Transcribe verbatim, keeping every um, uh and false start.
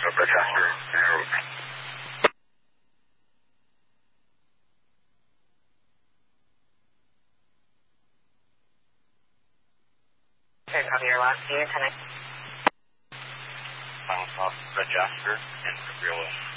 adjuster. Okay, copy your last year, ten. Final stop, adjuster, and Gabriel.